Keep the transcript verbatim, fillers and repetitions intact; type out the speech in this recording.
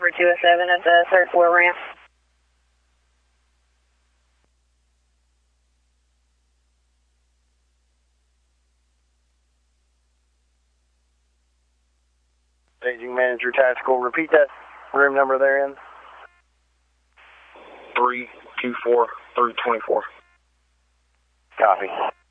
number two oh seven at the third floor ramp. Staging manager tactical, repeat that room number they're in. three two four, three twenty-four. Copy.